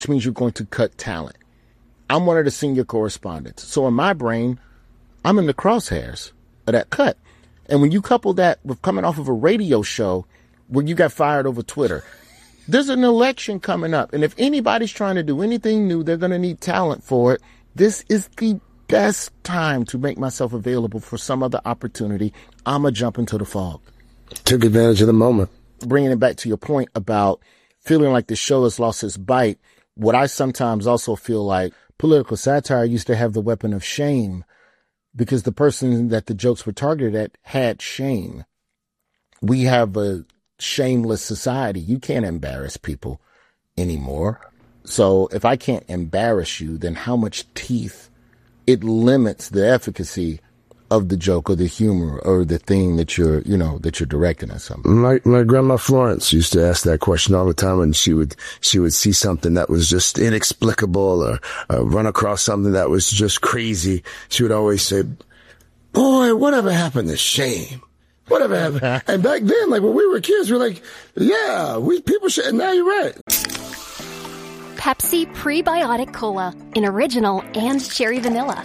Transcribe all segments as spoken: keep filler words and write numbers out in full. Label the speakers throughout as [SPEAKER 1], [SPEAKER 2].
[SPEAKER 1] which means you're going to cut talent. I'm one of the senior correspondents. So in my brain, I'm in the crosshairs of that cut. And when you couple that with coming off of a radio show where you got fired over Twitter, there's an election coming up. And if anybody's trying to do anything new, they're going to need talent for it. This is the best time to make myself available for some other opportunity. I'm going to jump into the fog.
[SPEAKER 2] Took advantage of the moment.
[SPEAKER 1] Bringing it back to your point about feeling like the show has lost its bite, what I sometimes also feel like political satire used to have the weapon of shame because the person that the jokes were targeted at had shame. We have a shameless society. You can't embarrass people anymore. So if I can't embarrass you, then how much teeth? It limits the efficacy of the joke or the humor or the thing that you're, you know, that you're directing at something.
[SPEAKER 2] My, my grandma Florence used to ask that question all the time when she would, she would see something that was just inexplicable or uh, run across something that was just crazy. She would always say, boy, whatever happened to shame? Whatever happened? And back then, like when we were kids, we were like, yeah, we people should, and now you're right.
[SPEAKER 3] Pepsi Prebiotic Cola in original and cherry vanilla.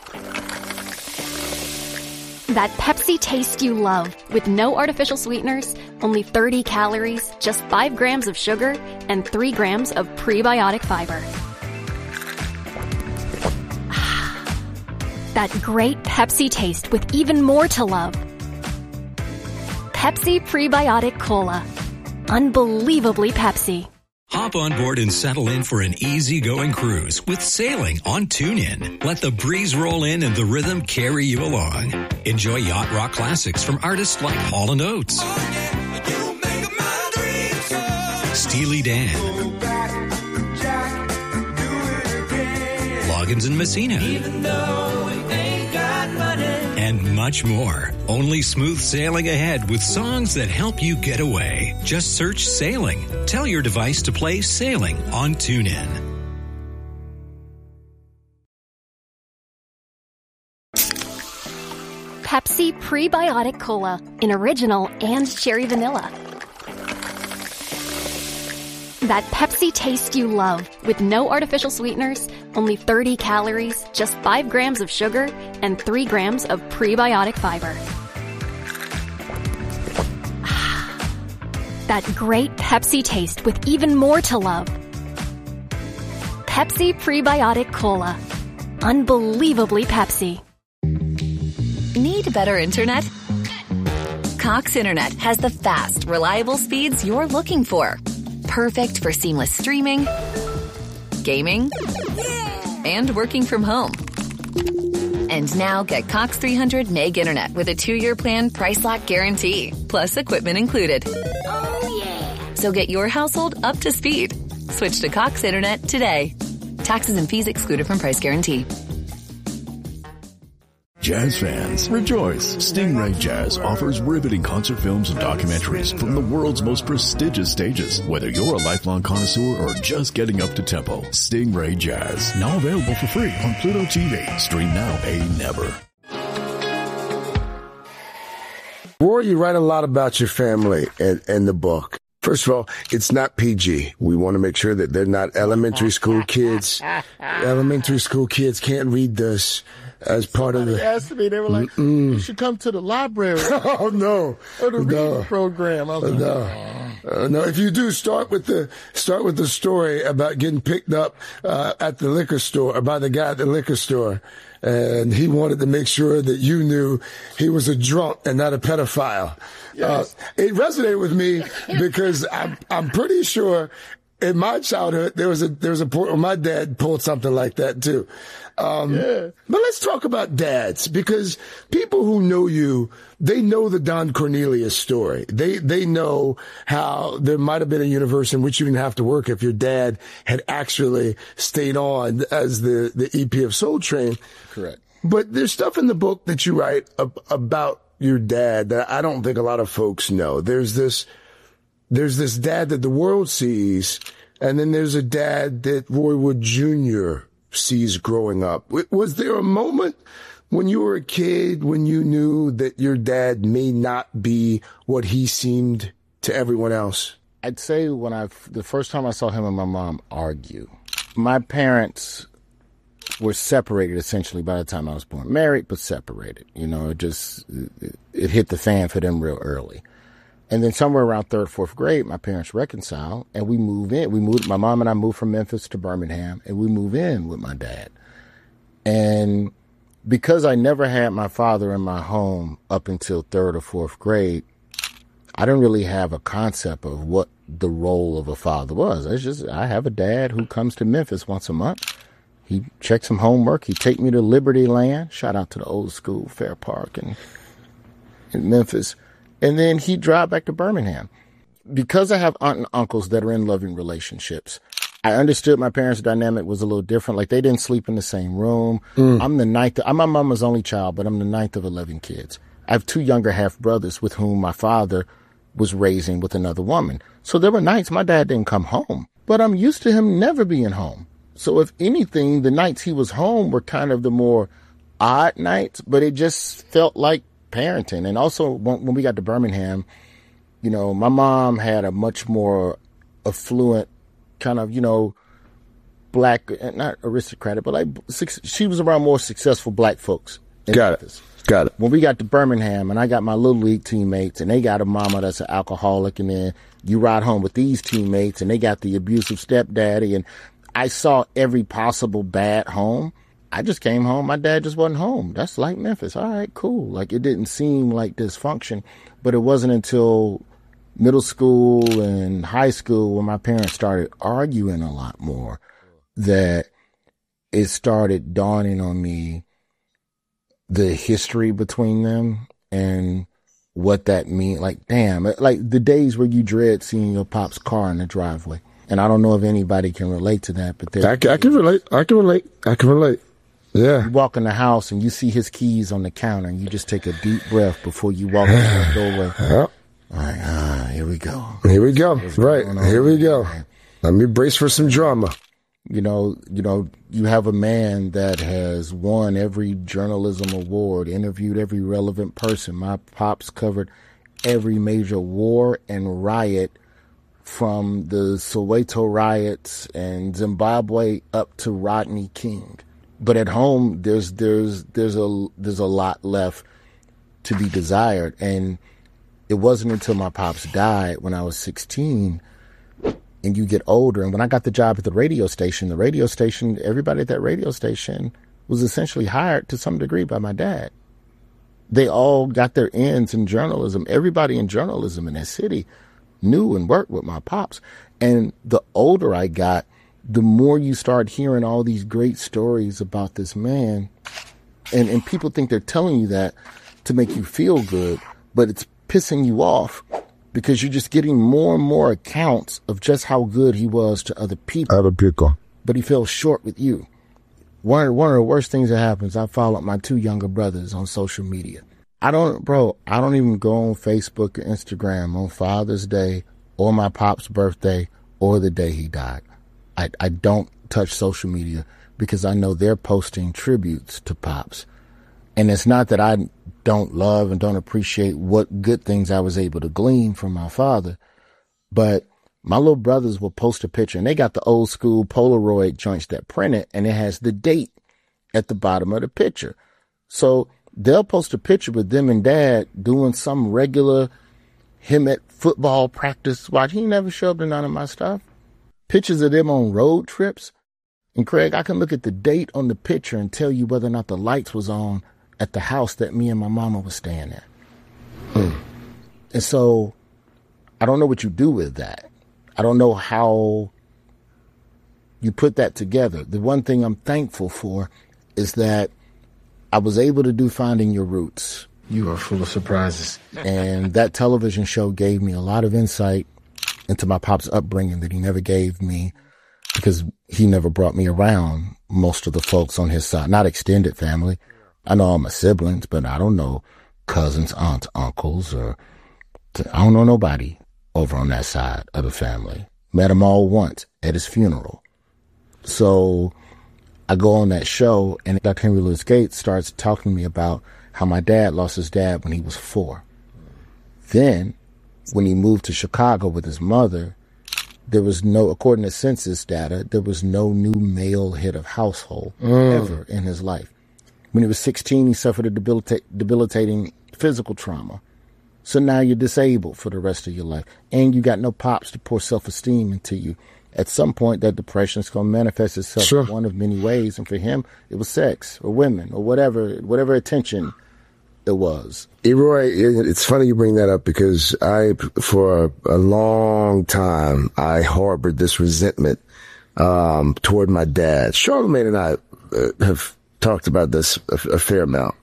[SPEAKER 3] That Pepsi taste you love with no artificial sweeteners, only thirty calories, just five grams of sugar, and three grams of prebiotic fiber. That great Pepsi taste with even more to love. Pepsi Prebiotic Cola. Unbelievably Pepsi.
[SPEAKER 4] Hop on board and settle in for an easy-going cruise with sailing on TuneIn. Let the breeze roll in and the rhythm carry you along. Enjoy yacht rock classics from artists like Hall and Oates, oh, yeah, you make my dreams come. Steely Dan, go back, Jack, do it again. Loggins and Messina, even though we ain't got money, and much more. Only smooth sailing ahead with songs that help you get away. Just search Sailing. Tell your device to play Sailing on TuneIn.
[SPEAKER 3] Pepsi Prebiotic Cola in original and cherry vanilla. That Pepsi taste you love with no artificial sweeteners, only thirty calories, just five grams of sugar, and three grams of prebiotic fiber. That great Pepsi taste with even more to love. Pepsi Prebiotic Cola. Unbelievably Pepsi.
[SPEAKER 5] Need better internet? Cox Internet has the fast, reliable speeds you're looking for. Perfect for seamless streaming, gaming, and working from home. And now get Cox three hundred meg internet with a two-year plan price lock guarantee, plus equipment included. Oh, yeah. So get your household up to speed. Switch to Cox Internet today. Taxes and fees excluded from price guarantee.
[SPEAKER 6] Jazz fans, rejoice! Stingray Jazz offers riveting concert films and documentaries from the world's most prestigious stages. Whether you're a lifelong connoisseur or just getting up to tempo, Stingray Jazz, now available for free on Pluto T V. Stream now, pay never.
[SPEAKER 2] Roy, you write a lot about your family in, in the book. First of all, it's not P G. We want to make sure that they're not elementary school kids. Elementary school kids can't read this as part
[SPEAKER 1] Somebody
[SPEAKER 2] of the...
[SPEAKER 1] asked me, they were like, Mm-mm. you should come to the library.
[SPEAKER 2] Oh, no.
[SPEAKER 1] Or the
[SPEAKER 2] no.
[SPEAKER 1] reading program. I was like,
[SPEAKER 2] no. Uh, no, if you do, start with the start with the story about getting picked up uh, at the liquor store, or by the guy at the liquor store. And he wanted to make sure that you knew he was a drunk and not a pedophile. Yes. Uh, it resonated with me because I'm, I'm pretty sure in my childhood, there was a, there was a point where my dad pulled something like that too. Um, yeah. But let's talk about dads, because people who know you, they know the Don Cornelius story. They, they know how there might have been a universe in which you didn't have to work if your dad had actually stayed on as the, the E P of Soul Train.
[SPEAKER 1] Correct.
[SPEAKER 2] But there's stuff in the book that you write ab- about your dad that I don't think a lot of folks know. There's this, there's this dad that the world sees, and then there's a dad that Roy Wood Junior sees growing up. Was there a moment when you were a kid when you knew that your dad may not be what he seemed to everyone else?
[SPEAKER 1] I'd say when I, the first time I saw him and my mom argue, my parents were separated essentially by the time I was born. Married, but separated. You know, it just, it, it hit the fan for them real early. And then somewhere around third, fourth grade, my parents reconciled and we moved in. We moved, my mom and I moved from Memphis to Birmingham and we moved in with my dad. And because I never had my father in my home up until third or fourth grade, I didn't really have a concept of what the role of a father was. It's just, I have a dad who comes to Memphis once a month. He checks some homework. He take me to Liberty Land. Shout out to the old school, Fair Park in, in Memphis. And then he drive back to Birmingham. Because I have aunt and uncles that are in loving relationships, I understood my parents' dynamic was a little different. Like, they didn't sleep in the same room. Mm. I'm the ninth. I'm my mama's only child, but I'm the ninth of eleven kids. I have two younger half brothers with whom my father was raising with another woman. So there were nights my dad didn't come home, but I'm used to him never being home. So if anything, the nights he was home were kind of the more odd nights, but it just felt like parenting. And also when, when we got to Birmingham, you know, my mom had a much more affluent kind of, you know, black, not aristocratic, but like she was around more successful black folks.
[SPEAKER 2] Got it. Got it.
[SPEAKER 1] When we got to Birmingham and I got my little league teammates and they got a mama that's an alcoholic, and then you ride home with these teammates and they got the abusive stepdaddy, and I saw every possible bad home. I just came home. My dad just wasn't home. That's like Memphis. All right, cool. Like, it didn't seem like dysfunction, but it wasn't until middle school and high school when my parents started arguing a lot more that it started dawning on me the history between them and what that mean. Like, damn, like the days where you dread seeing your pop's car in the driveway. And I don't know if anybody can relate to that, but
[SPEAKER 2] I can, I can relate. I can relate. I can relate. Yeah.
[SPEAKER 1] You walk in the house and you see his keys on the counter and you just take a deep breath before you walk into the doorway.
[SPEAKER 2] Yep.
[SPEAKER 1] Like, ah, here we go.
[SPEAKER 2] Here we go. What's right. Here we go. Let me brace for some drama.
[SPEAKER 1] You know, you know, you have a man that has won every journalism award, interviewed every relevant person. My pops covered every major war and riot from the Soweto riots and Zimbabwe up to Rodney King. But at home, there's there's there's a there's a lot left to be desired. And it wasn't until my pops died when I was sixteen. And you get older. And when I got the job at the radio station, the radio station, everybody at that radio station was essentially hired to some degree by my dad. They all got their ends in journalism. Everybody in journalism in that city knew and worked with my pops. And the older I got, the more you start hearing all these great stories about this man. And, and people think they're telling you that to make you feel good, but it's pissing you off, because you're just getting more and more accounts of just how good he was to other people.
[SPEAKER 2] Other people.
[SPEAKER 1] But he fell short with you. One, one of the worst things that happens, I follow my two younger brothers on social media. I don't, bro, I don't even go on Facebook or Instagram on Father's Day or my pop's birthday or the day he died. I, I don't touch social media because I know they're posting tributes to Pops. And it's not that I don't love and don't appreciate what good things I was able to glean from my father, but my little brothers will post a picture, and they got the old school Polaroid joints that print it, and it has the date at the bottom of the picture. So they'll post a picture with them and dad doing some regular him at football practice. Watch, he never showed up to none of my stuff. Pictures of them on road trips. And Craig, I can look at the date on the picture and tell you whether or not the lights was on at the house that me and my mama was staying at. Hmm. And so I don't know what you do with that. I don't know how you put that together. The one thing I'm thankful for is that I was able to do Finding Your Roots.
[SPEAKER 2] You are full of surprises.
[SPEAKER 1] And that television show gave me a lot of insight into my pop's upbringing that he never gave me, because he never brought me around most of the folks on his side, not extended family. I know all my siblings, but I don't know cousins, aunts, uncles, or I don't know nobody over on that side of the family. Met them all once at his funeral. So I go on that show, and Doctor Henry Louis Gates starts talking to me about how my dad lost his dad when he was four. Then, when he moved to Chicago with his mother, there was no, according to census data, there was no new male head of household mm. ever in his life. When he was sixteen, he suffered a debilita- debilitating physical trauma. So now you're disabled for the rest of your life. And you got no pops to pour self-esteem into you. At some point, that depression is going to manifest itself sure. in one of many ways. And for him, it was sex or women or whatever, whatever attention it was.
[SPEAKER 2] Eroy, it's funny you bring that up because I, for a, a long time, I harbored this resentment um, toward my dad. Charlamagne and I uh, have talked about this a, a fair amount.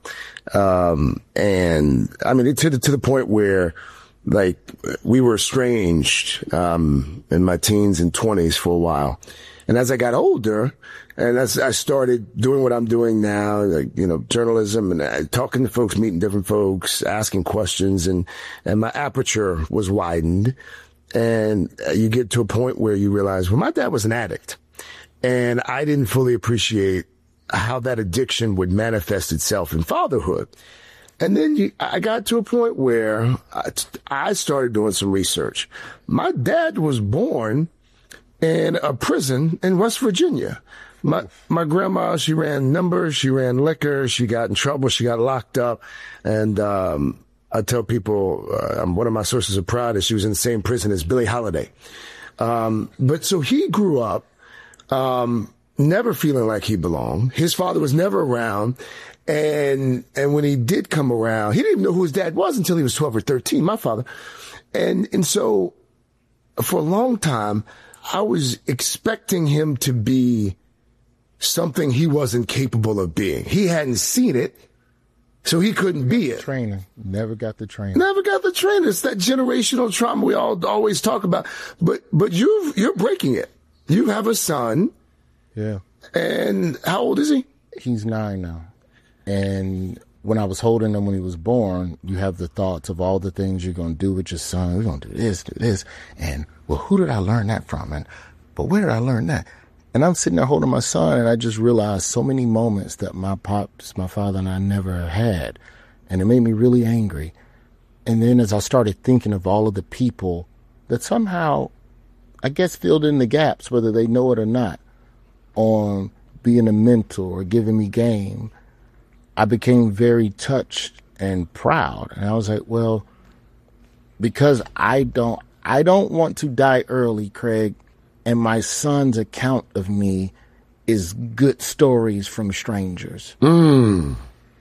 [SPEAKER 2] Um, and I mean, to the, to the point where, like, we were estranged, um, in my teens and twenties for a while. And as I got older, and as I started doing what I'm doing now, like, you know, journalism and uh, talking to folks, meeting different folks, asking questions, and, and my aperture was widened. And uh, you get to a point where you realize, well, my dad was an addict, and I didn't fully appreciate how that addiction would manifest itself in fatherhood. And then you, I got to a point where I, I started doing some research. My dad was born in a prison in West Virginia. My, my grandma, she ran numbers, she ran liquor, she got in trouble, she got locked up. And, um, I tell people, uh, one of my sources of pride is she was in the same prison as Billie Holiday. Um, but so he grew up, um, never feeling like he belonged. His father was never around. And, and when he did come around, he didn't even know who his dad was until he was twelve or thirteen, my father. And, and so for a long time, I was expecting him to be something he wasn't capable of being. He hadn't seen it, so he couldn't be it.
[SPEAKER 1] Training. Never got the training.
[SPEAKER 2] Never got the training. It's that generational trauma we all always talk about. But, but you've, you're breaking it. You have a son.
[SPEAKER 1] Yeah.
[SPEAKER 2] And how old is he?
[SPEAKER 1] He's nine now. And when I was holding him when he was born, you have the thoughts of all the things you're going to do with your son. We're going to do this, do this. And, well, who did I learn that from? And, but where did I learn that? And I'm sitting there holding my son, and I just realized so many moments that my pops, my father, and I never had. And it made me really angry. And then as I started thinking of all of the people that somehow, I guess, filled in the gaps, whether they know it or not, on being a mentor or giving me game, I became very touched and proud. And I was like, well, because I don't, I don't want to die early, Craig, and my son's account of me is good stories from strangers.
[SPEAKER 2] Mm.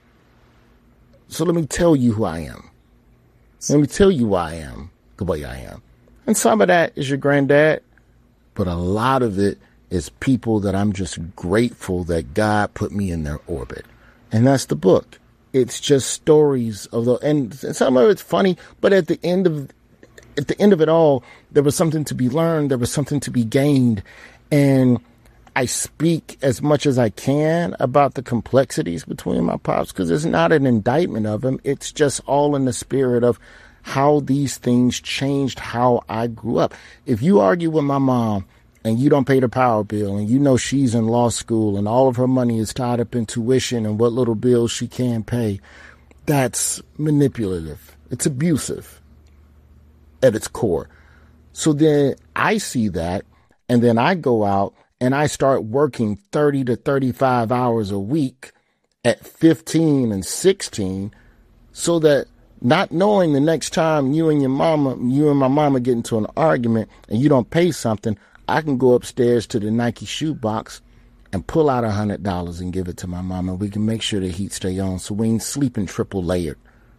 [SPEAKER 1] So let me tell you who I am. Let me tell you why I am the way I am. And some of that is your granddad, but a lot of it is people that I'm just grateful that God put me in their orbit. And that's the book. It's just stories of the, and some of it's funny, but at the end of, at the end of it all, there was something to be learned. There was something to be gained. And I speak as much as I can about the complexities between my pops, because it's not an indictment of him. It's just all in the spirit of how these things changed how I grew up. If you argue with my mom and you don't pay the power bill, and you know she's in law school and all of her money is tied up in tuition and what little bills she can pay, that's manipulative. It's abusive at its core. So then I see that, and then I go out and I start working thirty to thirty-five hours a week at fifteen and sixteen, so that not knowing the next time you and your mama, you and my mama get into an argument and you don't pay something, I can go upstairs to the Nike shoe box and pull out a hundred dollars and give it to my mama. We can make sure the heat stay on so we ain't sleeping triple layered.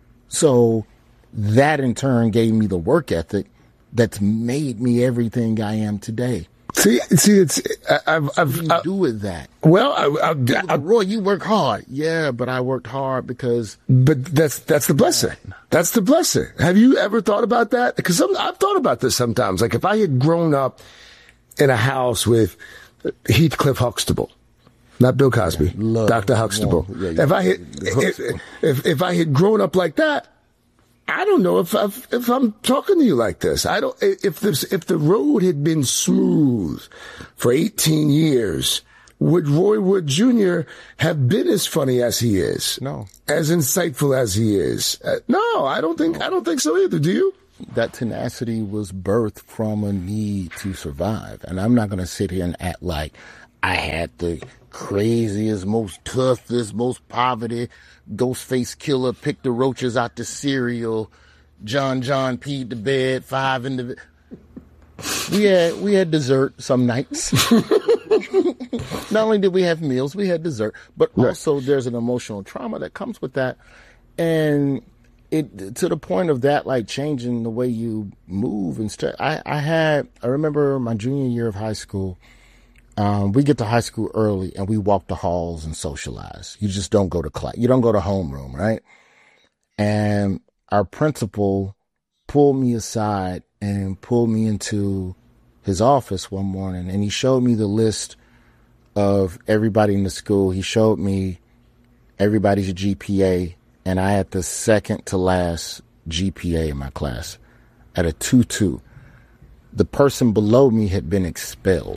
[SPEAKER 1] So that in turn gave me the work ethic that's made me everything I am today.
[SPEAKER 2] See, see, it's, I've, I've,
[SPEAKER 1] what do you
[SPEAKER 2] I've,
[SPEAKER 1] do with that?
[SPEAKER 2] Well, I, I, I,
[SPEAKER 1] Roy, you work hard. Yeah, but I worked hard because.
[SPEAKER 2] But that's, that's the blessing. That's the blessing. Have you ever thought about that? Because I've thought about this sometimes. Like if I had grown up in a house with Heathcliff Huxtable, not Bill Cosby,
[SPEAKER 1] yeah,
[SPEAKER 2] Doctor Huxtable. Yeah, yeah, if I had, if, if, if I had grown up like that, I don't know if I've, if I'm talking to you like this. I don't, if this, if the road had been smooth for eighteen years, would Roy Wood Junior have been as funny as he is?
[SPEAKER 1] No.
[SPEAKER 2] As insightful as he is? Uh, no, I don't think, I don't think so either. Do you?
[SPEAKER 1] that tenacity was birthed from a need to survive. And I'm not going to sit here and act like I had the craziest, most toughest, most poverty, ghost face killer, pick the roaches out the cereal, John John peed the bed, five in the... We had, we had dessert some nights. Not only did we have meals, we had dessert, but also there's an emotional trauma that comes with that. And it, to the point of that, like changing the way you move and stuff. I, I had, I remember my junior year of high school, um, we get to high school early and we walk the halls and socialize. You just don't go to class. You don't go to homeroom, right? And our principal pulled me aside and pulled me into his office one morning, and he showed me the list of everybody in the school. He showed me everybody's G P A, and I had the second to last G P A in my class at a two two. The person below me had been expelled.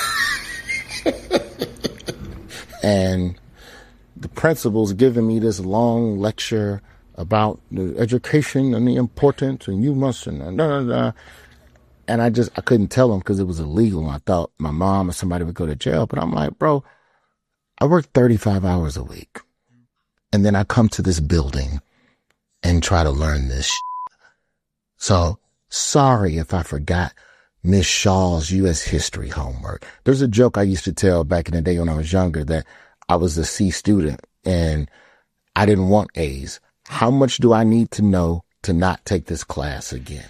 [SPEAKER 1] And the principal's giving me this long lecture about the education and the importance, and you must, and da, da, da. And I just, I couldn't tell him because it was illegal. I thought my mom or somebody would go to jail. But I'm like, bro, I work thirty-five hours a week. And then I come to this building and try to learn this shit. So sorry if I forgot Miss Shaw's U S history homework. There's a joke I used to tell back in the day when I was younger that I was a C student and I didn't want A's. How much do I need to know to not take this class again?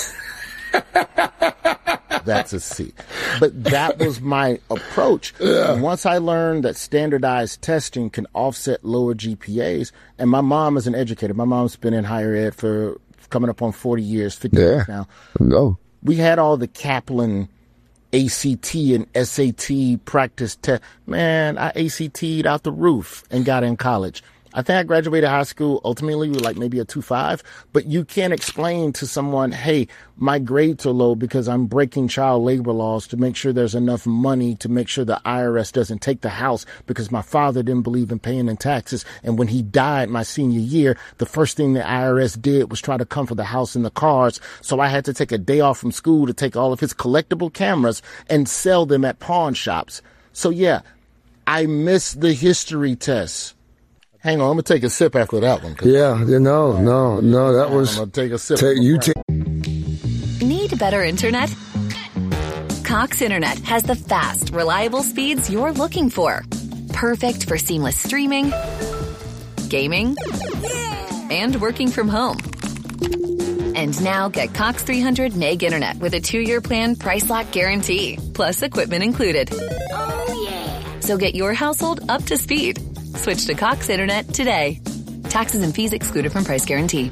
[SPEAKER 1] That's a C. But that was my approach. Yeah. Once I learned that standardized testing can offset lower G P As, and my mom is an educator. My mom's been in higher ed for coming up on forty years, fifty yeah. years now.
[SPEAKER 2] No.
[SPEAKER 1] We had all the Kaplan A C T and S A T practice test. Man, I A C T'd out the roof and got in college. I think I graduated high school ultimately with like maybe a two five, but you can't explain to someone, hey, my grades are low because I'm breaking child labor laws to make sure there's enough money to make sure the I R S doesn't take the house because my father didn't believe in paying in taxes. And when he died my senior year, the first thing the I R S did was try to come for the house and the cars. So I had to take a day off from school to take all of his collectible cameras and sell them at pawn shops. So yeah, I missed the history test. Hang on, I'm going to take a sip after that one.
[SPEAKER 2] Yeah, no, no, no, that was...
[SPEAKER 1] I'm going to take a sip.
[SPEAKER 2] Take, you take...
[SPEAKER 5] Need better internet? Cox Internet has the fast, reliable speeds you're looking for. Perfect for seamless streaming, gaming, and working from home. And now get Cox three hundred meg internet with a two-year plan price lock guarantee, plus equipment included. Oh, yeah. So get your household up to speed. Switch to Cox Internet today. Taxes and fees excluded from price guarantee.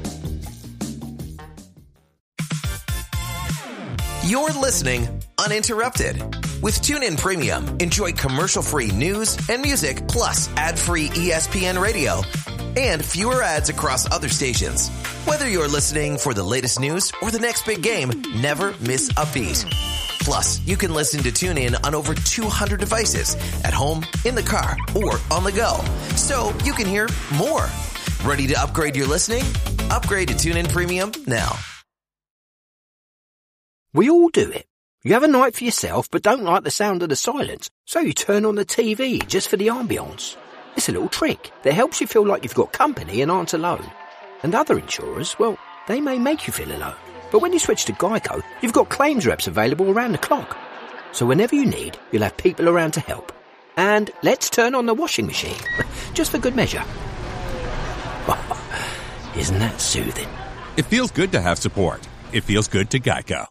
[SPEAKER 7] You're listening uninterrupted. With TuneIn Premium, enjoy commercial-free news and music, plus ad-free E S P N radio and fewer ads across other stations. Whether you're listening for the latest news or the next big game, never miss a beat. Plus, you can listen to TuneIn on over two hundred devices at home, in the car, or on the go. So you can hear more. Ready to upgrade your listening? Upgrade to TuneIn Premium now.
[SPEAKER 8] We all do it. You have a night for yourself but don't like the sound of the silence, so you turn on the T V just for the ambience. It's a little trick that helps you feel like you've got company and aren't alone. And other insurers, well, they may make you feel alone. But when you switch to Geico, you've got claims reps available around the clock. So whenever you need, you'll have people around to help. And let's turn on the washing machine, just for good measure. Isn't that soothing?
[SPEAKER 9] It feels good to have support. It feels good to Geico.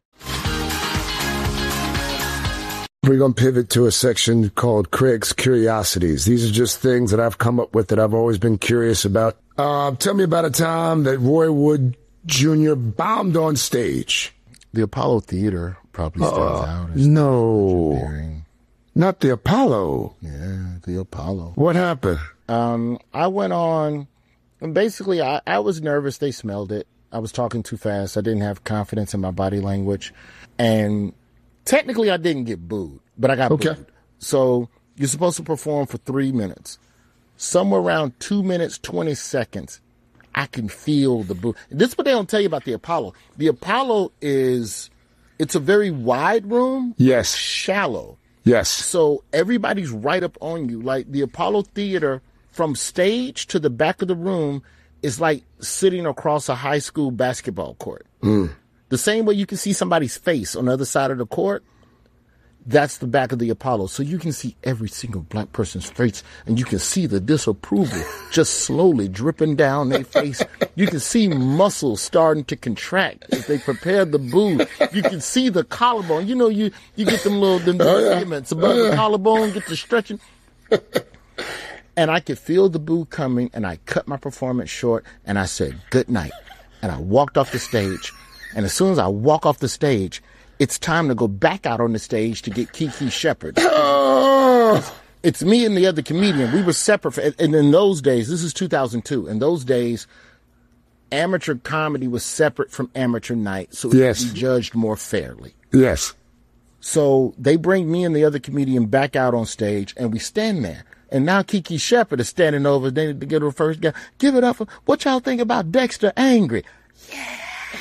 [SPEAKER 2] We're going to pivot to a section called Craig's Curiosities. These are just things that I've come up with that I've always been curious about. Uh, tell me about a time that Roy Wood Junior bombed on stage.
[SPEAKER 1] The Apollo Theater probably stands uh, out. As
[SPEAKER 2] no. Not the Apollo.
[SPEAKER 1] Yeah, the Apollo.
[SPEAKER 2] What happened?
[SPEAKER 1] Um, I went on, and basically I, I was nervous. They smelled it. I was talking too fast. I didn't have confidence in my body language. And technically I didn't get booed, but I got okay. booed. So you're supposed to perform for three minutes. Somewhere around two minutes, twenty seconds, I can feel the boo. This is what they don't tell you about the Apollo. The Apollo is, it's a very wide room.
[SPEAKER 2] Yes.
[SPEAKER 1] Shallow.
[SPEAKER 2] Yes.
[SPEAKER 1] So everybody's right up on you. Like the Apollo Theater, from stage to the back of the room, is like sitting across a high school basketball court.
[SPEAKER 2] Mm.
[SPEAKER 1] The same way you can see somebody's face on the other side of the court, that's the back of the Apollo. So you can see every single black person's face, and you can see the disapproval just slowly dripping down their face. You can see muscles starting to contract as they prepare the boo. You can see the collarbone. You know, you, you get them little them
[SPEAKER 2] oh, yeah.
[SPEAKER 1] ligaments above oh, yeah. the collarbone, get the stretching. And I could feel the boo coming, and I cut my performance short, and I said, good night. And I walked off the stage. And as soon as I walk off the stage, it's time to go back out on the stage to get Kiki Shepard.
[SPEAKER 2] Oh.
[SPEAKER 1] It's me and the other comedian. We were separate. For, and in those days, this is two thousand two. In those days, amateur comedy was separate from amateur night, so it
[SPEAKER 2] yes.
[SPEAKER 1] could be judged more fairly.
[SPEAKER 2] Yes.
[SPEAKER 1] So they bring me and the other comedian back out on stage, and we stand there. And now Kiki Shepard is standing over there to get her first guy. Give it up for, what y'all think about Dexter Angry? Yeah.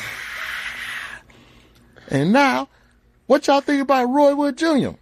[SPEAKER 1] And now, what y'all think about Roy Wood Junior?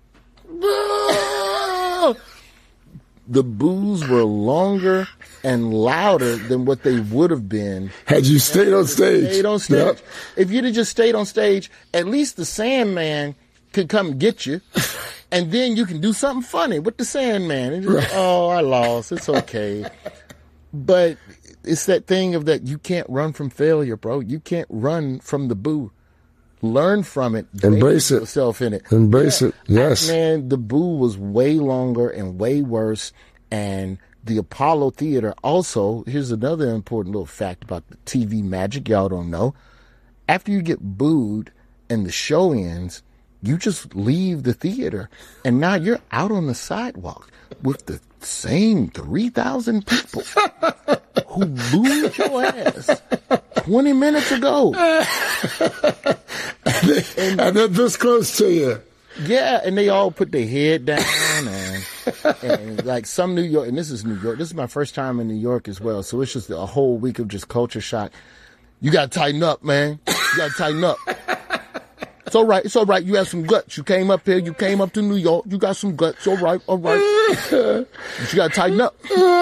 [SPEAKER 1] The boos were longer and louder than what they would have been
[SPEAKER 2] had you stayed on stage.
[SPEAKER 1] Stayed on stage. Yep. If you'd have just stayed on stage, at least the Sandman could come get you, and then you can do something funny with the Sandman. And just, right. Oh, I lost. It's okay. But it's that thing of that you can't run from failure, bro. You can't run from the boo. Learn from it.
[SPEAKER 2] Embrace it.
[SPEAKER 1] Yourself in it.
[SPEAKER 2] Embrace yeah. it. Yes.
[SPEAKER 1] Man, the boo was way longer and way worse. And the Apollo Theater also, here's another important little fact about the T V magic y'all don't know. After you get booed and the show ends, you just leave the theater. And now you're out on the sidewalk with the same three thousand people who booed your ass twenty minutes ago.
[SPEAKER 2] and, they, and, and they're this close to you.
[SPEAKER 1] Yeah, and they all put their head down and, and like some New York, and this is New York. This is my first time in New York as well. So it's just a whole week of just culture shock. You got to tighten up, man. You got to tighten up. It's all right. It's all right. You have some guts. You came up here. You came up to New York. You got some guts. All right. All right. But you got to tighten up.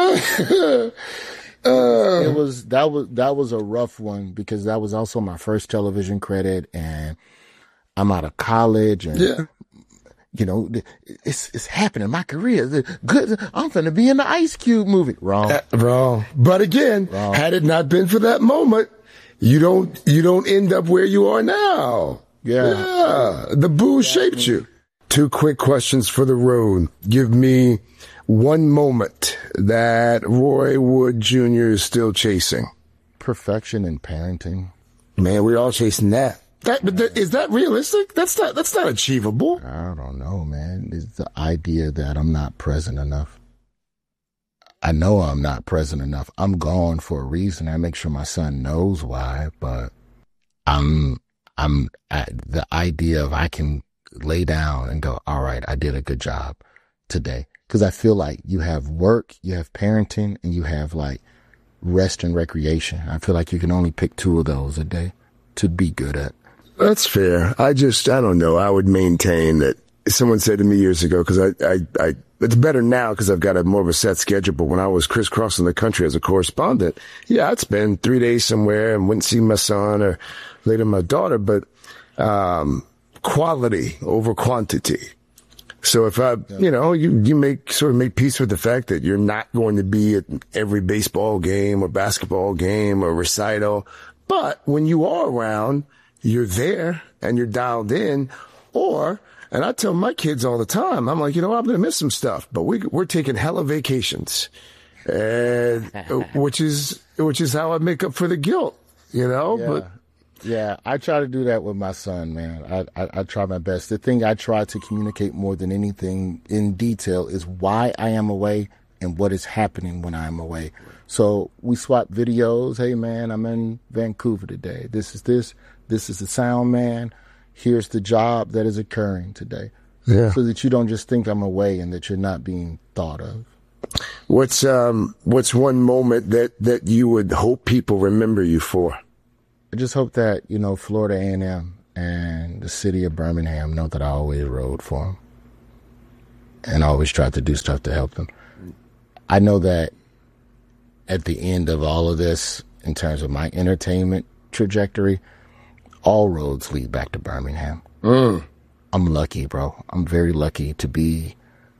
[SPEAKER 1] Uh, it was that was that was a rough one because that was also my first television credit, and I'm out of college, and
[SPEAKER 2] yeah.
[SPEAKER 1] you know it's it's happening. My career, good. I'm finna be in the Ice Cube movie. Wrong,
[SPEAKER 2] uh, wrong. But again,
[SPEAKER 1] wrong.
[SPEAKER 2] Had it not been for that moment, you don't you don't end up where you are now.
[SPEAKER 1] Yeah,
[SPEAKER 2] yeah. The boo exactly. shaped you. Two quick questions for the road. Give me one moment that Roy Wood Junior is still chasing.
[SPEAKER 1] Perfection in parenting.
[SPEAKER 2] Man, we're all chasing that. That, but that, is that realistic? That's not, that's not achievable.
[SPEAKER 1] I don't know, man. It's the idea that I'm not present enough. I know I'm not present enough. I'm gone for a reason. I make sure my son knows why, but I'm, I'm at the idea of I can lay down and go, all right, I did a good job today. Because I feel like you have work, you have parenting, and you have like rest and recreation. I feel like you can only pick two of those a day to be good at.
[SPEAKER 2] That's fair. I just, I don't know. I would maintain that someone said to me years ago, because I, I, I, it's better now because I've got a more of a set schedule. But when I was crisscrossing the country as a correspondent, yeah, I'd spend three days somewhere and wouldn't see my son or later my daughter. But um, quality over quantity. So if I, you know, you, you make sort of make peace with the fact that you're not going to be at every baseball game or basketball game or recital. But when you are around, you're there and you're dialed in. Or, and I tell my kids all the time, I'm like, you know, I'm going to miss some stuff, but we, we're taking hella vacations, and which is, which is how I make up for the guilt, you know,
[SPEAKER 1] yeah.
[SPEAKER 2] but.
[SPEAKER 1] Yeah, I try to do that with my son, man. I, I, I try my best. The thing I try to communicate more than anything in detail is why I am away and what is happening when I'm away. So we swap videos. Hey, man, I'm in Vancouver today. This is this. This is the sound man. Here's the job that is occurring today.
[SPEAKER 2] Yeah.
[SPEAKER 1] So that you don't just think I'm away and that you're not being thought of.
[SPEAKER 2] What's um what's one moment that, that you would hope people remember you for?
[SPEAKER 1] I just hope that, you know, Florida A and M and the city of Birmingham know that I always rode for them and always tried to do stuff to help them. I know that at the end of all of this, in terms of my entertainment trajectory, all roads lead back to Birmingham.
[SPEAKER 2] Mm.
[SPEAKER 1] I'm lucky, bro. I'm very lucky to be,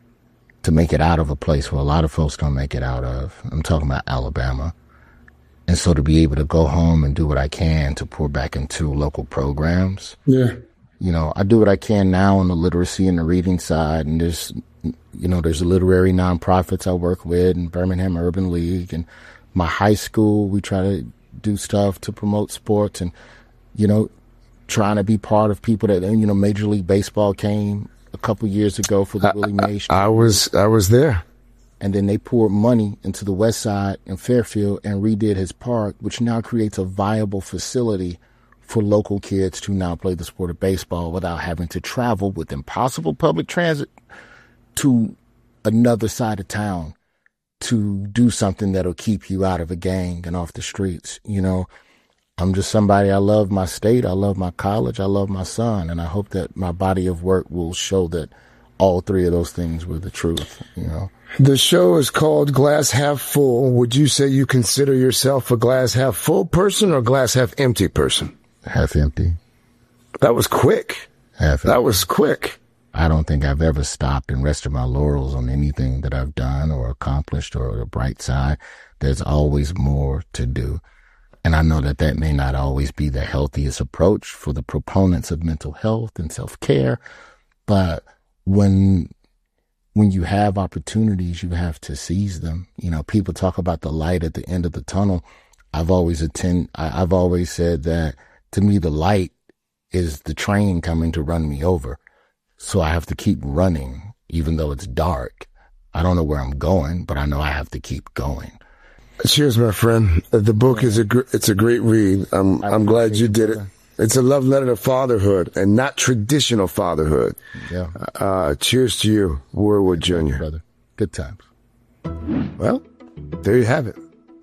[SPEAKER 1] to make it out of a place where a lot of folks don't make it out of. I'm talking about Alabama. And so to be able to go home and do what I can to pour back into local programs.
[SPEAKER 2] Yeah.
[SPEAKER 1] You know, I do what I can now on the literacy and the reading side. And there's, you know, there's literary nonprofits I work with and Birmingham Urban League. And my high school, we try to do stuff to promote sports and, you know, trying to be part of people that, you know, Major League Baseball came a couple years ago for the I, Willie Mays.
[SPEAKER 2] I, I was, I was there.
[SPEAKER 1] And then they poured money into the West Side in Fairfield and redid his park, which now creates a viable facility for local kids to now play the sport of baseball without having to travel with impossible public transit to another side of town to do something that'll keep you out of a gang and off the streets. You know, I'm just somebody, I love my state, I love my college, I love my son, and I hope that my body of work will show that all three of those things were the truth, you know.
[SPEAKER 2] The show is called Glass Half Full. Would you say you consider yourself a glass half full person or a glass half empty person?
[SPEAKER 1] Half empty.
[SPEAKER 2] That was quick.
[SPEAKER 1] Half empty.
[SPEAKER 2] That was quick.
[SPEAKER 1] I don't think I've ever stopped and rested my laurels on anything that I've done or accomplished or the bright side. There's always more to do. And I know that that may not always be the healthiest approach for the proponents of mental health and self-care. But when, when you have opportunities, you have to seize them. You know, people talk about the light at the end of the tunnel. I've always attend, I, I've always said that to me, the light is the train coming to run me over. So I have to keep running, even though it's dark. I don't know where I'm going, but I know I have to keep going.
[SPEAKER 2] Cheers, my friend. The book is a gr- it's a great read. I'm I'm glad you did it. It's a love letter to fatherhood and not traditional fatherhood.
[SPEAKER 1] Yeah.
[SPEAKER 2] Uh, cheers to you, Roy Wood Junior
[SPEAKER 1] Brother. Good times.
[SPEAKER 2] Well, there you have it.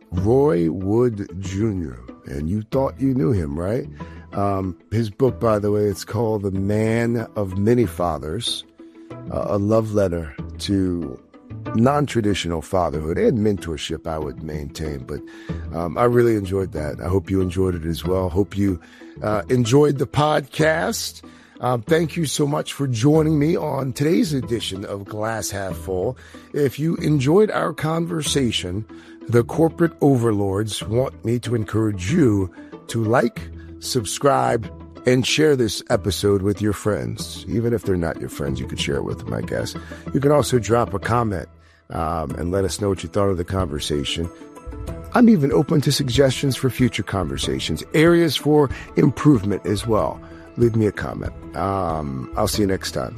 [SPEAKER 2] Roy Wood Junior And you thought you knew him, right? Um, his book, by the way, it's called The Man of Many Fathers, uh, a love letter to non-traditional fatherhood and mentorship, I would maintain. But um, I really enjoyed that. I hope you enjoyed it as well. Hope you uh, enjoyed the podcast. Um, thank you so much for joining me on today's edition of Glass Half Full. If you enjoyed our conversation, the corporate overlords want me to encourage you to like, subscribe, and share this episode with your friends. Even if they're not your friends, you could share it with them, I guess. You can also drop a comment um, and let us know what you thought of the conversation. I'm even open to suggestions for future conversations, areas for improvement as well. Leave me a comment. Um, I'll see you next time.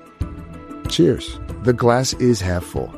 [SPEAKER 2] Cheers. The glass is half full.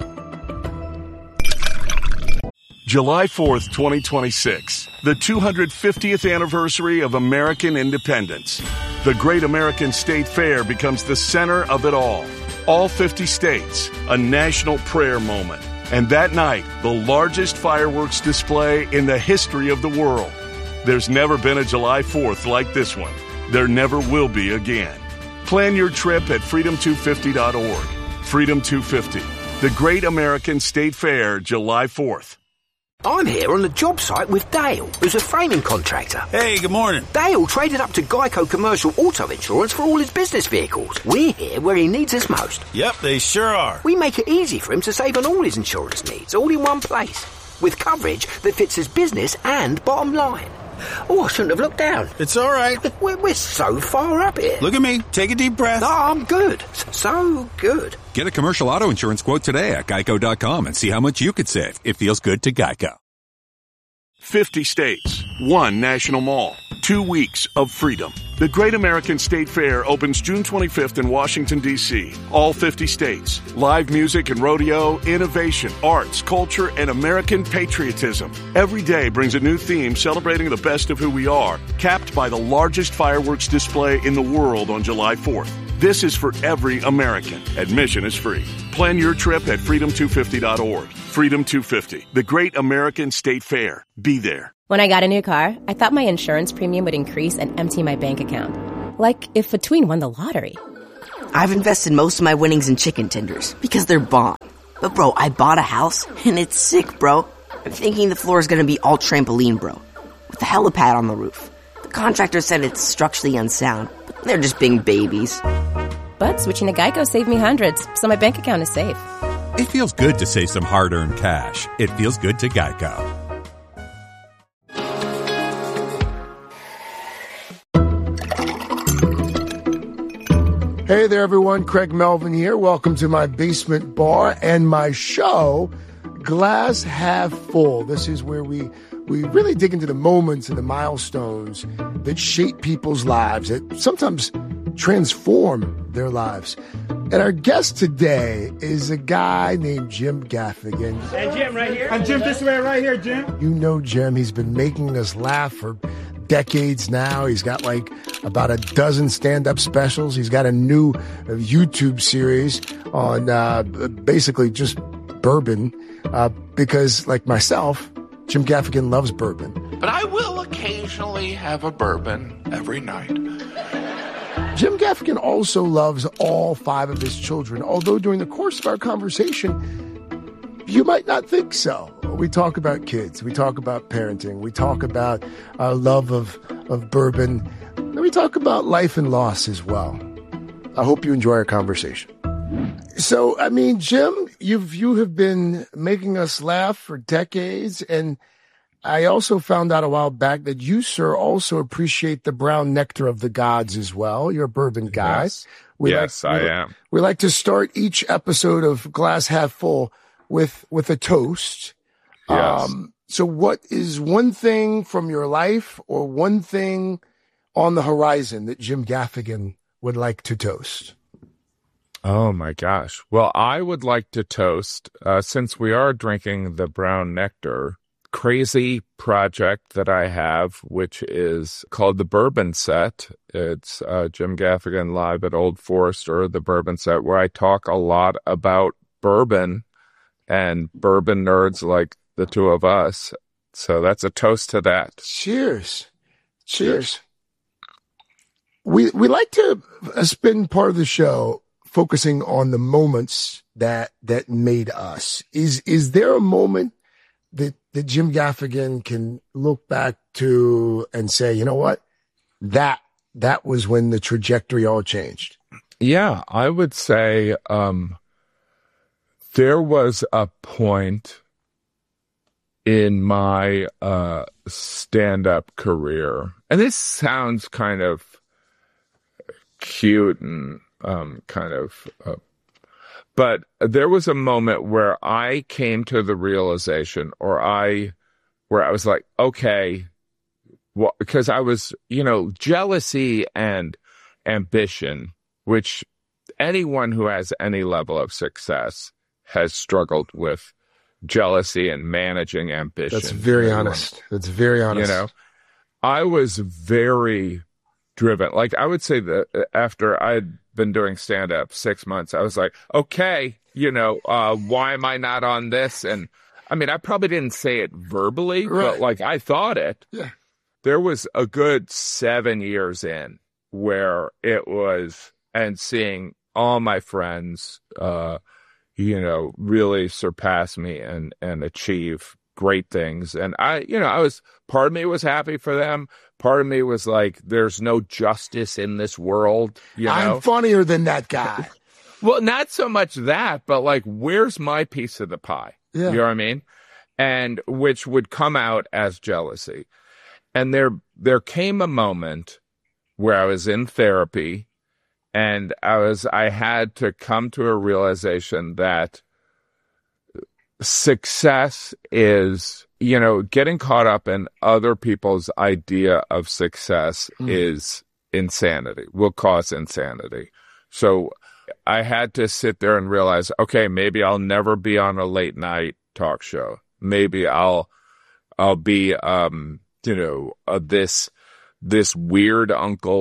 [SPEAKER 10] July fourth, twenty twenty-six, the two hundred fiftieth anniversary of American independence. The Great American State Fair becomes the center of it all. All fifty states, a national prayer moment. And that night, the largest fireworks display in the history of the world. There's never been a July fourth like this one. There never will be again. Plan your trip at freedom two fifty dot org. Freedom two fifty, the Great American State Fair, July fourth.
[SPEAKER 8] I'm here on the job site with Dale, who's a framing contractor.
[SPEAKER 11] Hey, good morning.
[SPEAKER 8] Dale traded up to Geico Commercial Auto Insurance for all his business vehicles. We're here where he needs us most.
[SPEAKER 11] Yep, they sure are.
[SPEAKER 8] We make it easy for him to save on all his insurance needs, all in one place, with coverage that fits his business and bottom line. Oh, I shouldn't have looked down.
[SPEAKER 11] It's all right.
[SPEAKER 8] We're, we're so far up here.
[SPEAKER 11] Look at me. Take a deep breath.
[SPEAKER 8] No, I'm good. So good.
[SPEAKER 9] Get a commercial auto insurance quote today at geico dot com and see how much you could save. It feels good to Geico.
[SPEAKER 10] fifty states, one national mall, two weeks of freedom. The Great American State Fair opens June twenty-fifth in Washington, D C All fifty states. Live music and rodeo, innovation, arts, culture, and American patriotism. Every day brings a new theme celebrating the best of who we are, capped by the largest fireworks display in the world on July fourth. This is for every American. Admission is free. Plan your trip at freedom two fifty dot org. Freedom two fifty, the Great American State Fair. Be there.
[SPEAKER 12] When I got a new car, I thought my insurance premium would increase and empty my bank account. Like if a tween won the lottery.
[SPEAKER 13] I've invested most of my winnings in chicken tenders because they're bomb. But bro, I bought a house and it's sick, bro. I'm thinking the floor is going to be all trampoline, bro, with a helipad on the roof. The contractor said it's structurally unsound, but they're just being babies.
[SPEAKER 12] But switching to Geico saved me hundreds, so my bank account is safe.
[SPEAKER 9] It feels good to save some hard-earned cash. It feels good to Geico.
[SPEAKER 2] Hey there, everyone. Craig Melvin here. Welcome to my basement bar and my show, Glass Half Full. This is where we we really dig into the moments and the milestones that shape people's lives, that sometimes transform their lives. And our guest today is a guy named Jim Gaffigan.
[SPEAKER 14] Hey, Jim, right here. And Jim, this way, right here, Jim.
[SPEAKER 2] You know Jim. He's been making us laugh for decades now. He's got like about a dozen stand-up specials. He's got a new YouTube series on uh, basically just bourbon uh, because, like myself, Jim Gaffigan loves bourbon.
[SPEAKER 15] But I will occasionally have a bourbon every night.
[SPEAKER 2] Jim Gaffigan also loves all five of his children, although during the course of our conversation, you might not think so. We talk about kids. We talk about parenting. We talk about our love of, of bourbon. And we talk about life and loss as well. I hope you enjoy our conversation. So, I mean, Jim, you've, you have been making us laugh for decades. And I also found out a while back that you, sir, also appreciate the brown nectar of the gods as well. You're a bourbon guy.
[SPEAKER 16] Yes,
[SPEAKER 2] we
[SPEAKER 16] yes
[SPEAKER 2] like,
[SPEAKER 16] I
[SPEAKER 2] we,
[SPEAKER 16] am.
[SPEAKER 2] We like to start each episode of Glass Half Full with, with a toast.
[SPEAKER 16] Yes.
[SPEAKER 2] Um, so what is one thing from your life or one thing on the horizon that Jim Gaffigan would like to toast?
[SPEAKER 16] Oh, my gosh. Well, I would like to toast, uh, since we are drinking the brown nectar, crazy project that I have, which is called the Bourbon Set. It's uh, Jim Gaffigan live at Old Forester, the Bourbon Set, where I talk a lot about bourbon and bourbon nerds like the two of us. So that's a toast to that.
[SPEAKER 2] Cheers. Cheers. We we like to spend part of the show focusing on the moments that that made us. Is is there a moment that, that Jim Gaffigan can look back to and say, you know what? That that was when the trajectory all changed.
[SPEAKER 16] Yeah, I would say um, there was a point in my uh, stand-up career, and this sounds kind of cute and um, kind of, uh, but there was a moment where I came to the realization, or I, where I was like, okay, well, because I was, you know, jealousy and ambition, which anyone who has any level of success has struggled with. Jealousy and managing ambition.
[SPEAKER 2] That's very honest. That's very honest.
[SPEAKER 16] You know, I was very driven. Like, I would say that after I'd been doing stand-up six months, I was like, okay, you know, uh, why am I not on this? And I mean, I probably didn't say it verbally, right, but like I thought it.
[SPEAKER 2] Yeah.
[SPEAKER 16] There was a good seven years in where it was, and seeing all my friends, uh, you know, really surpass me and, and achieve great things. And I, you know, I was, part of me was happy for them. Part of me was like, there's no justice in this world. You know?
[SPEAKER 2] I'm funnier than that guy.
[SPEAKER 16] Well, not so much that, but like, where's my piece of the pie?
[SPEAKER 2] Yeah.
[SPEAKER 16] You know what I mean? And which would come out as jealousy. And there, there came a moment where I was in therapy, and I was, I had to come to a realization that success is, you know, getting caught up in other people's idea of success mm. is insanity, will cause insanity. So I had to sit there and realize, okay, maybe I'll never be on a late night talk show. Maybe I'll, I'll be, um, you know, uh, this, this weird uncle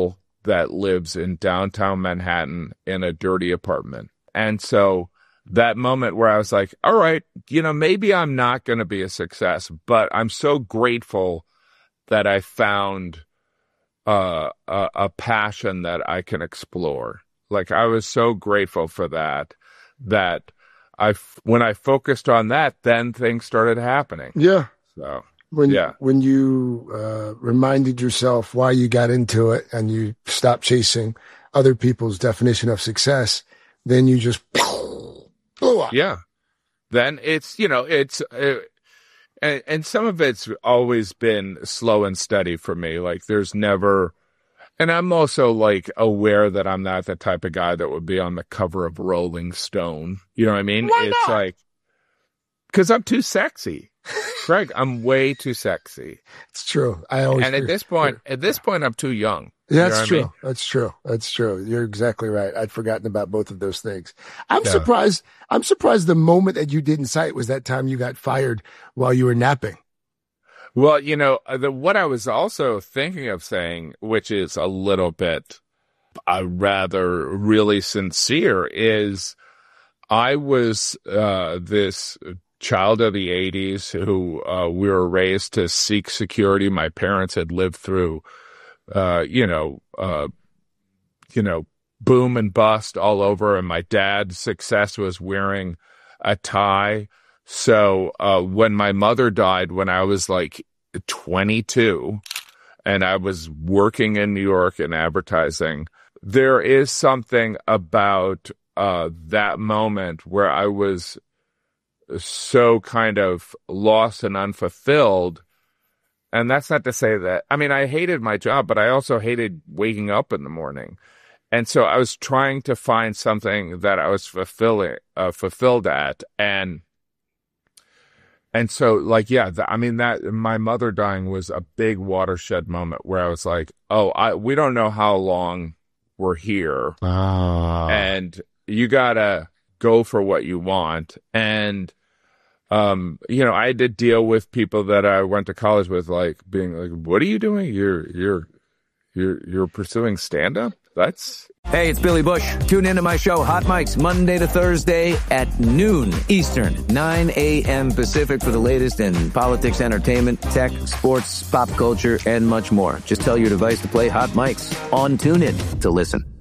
[SPEAKER 16] that lives in downtown Manhattan in a dirty apartment. And so that moment where I was like, all right, you know, maybe I'm not going to be a success, but I'm so grateful that I found uh, a, a passion that I can explore. Like, I was so grateful for that, that I, when I focused on that, then things started happening.
[SPEAKER 2] Yeah.
[SPEAKER 16] So,
[SPEAKER 2] when,
[SPEAKER 16] yeah.
[SPEAKER 2] When you uh, reminded yourself why you got into it and you stopped chasing other people's definition of success, then you just blew up.
[SPEAKER 16] Yeah. Then it's, you know, it's, uh, and, and some of it's always been slow and steady for me. Like, there's never, and I'm also like aware that I'm not the type of guy that would be on the cover of Rolling Stone. You know what I mean?
[SPEAKER 2] Why
[SPEAKER 16] it's
[SPEAKER 2] not?
[SPEAKER 16] like, because I'm too sexy. Greg, I'm way too sexy.
[SPEAKER 2] It's true. I always
[SPEAKER 16] and at this point, at this point, I'm too young.
[SPEAKER 2] Yeah, that's
[SPEAKER 16] you know
[SPEAKER 2] true.
[SPEAKER 16] I mean?
[SPEAKER 2] That's true. That's true. You're exactly right. I'd forgotten about both of those things. I'm
[SPEAKER 16] Yeah.
[SPEAKER 2] surprised. I'm surprised the moment that you didn't cite was that time you got fired while you were napping.
[SPEAKER 16] Well, you know, the, what I was also thinking of saying, which is a little bit uh, rather really sincere, is I was uh, this child of the eighties who uh, we were raised to seek security. My parents had lived through, uh, you know, uh, you know, boom and bust all over. And my dad's success was wearing a tie. So uh, when my mother died, when I was like twenty-two and I was working in New York in advertising, there is something about uh, that moment where I was so kind of lost and unfulfilled. And that's not to say that, I mean, I hated my job, but I also hated waking up in the morning. And so I was trying to find something that I was fulfilling, uh, fulfilled at. And, and so like, yeah, the, I mean, that my mother dying was a big watershed moment where I was like, oh, I, we don't know how long we're here.
[SPEAKER 1] Ah.
[SPEAKER 16] And you gotta go for what you want. And, um, you know, I had to deal with people that I went to college with, like being like, what are you doing? You're, you're, you're, you're pursuing stand-up? That's...
[SPEAKER 17] Hey, it's Billy Bush. Tune into my show, Hot Mics, Monday to Thursday at noon Eastern, nine a.m. Pacific for the latest in politics, entertainment, tech, sports, pop culture, and much more. Just tell your device to play Hot Mics on TuneIn to listen.